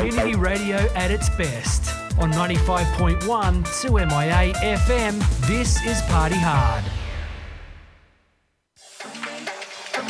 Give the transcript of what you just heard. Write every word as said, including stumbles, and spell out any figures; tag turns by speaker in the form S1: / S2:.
S1: Community radio at its best. On ninety-five point one two M I A F M, this is Party Hard.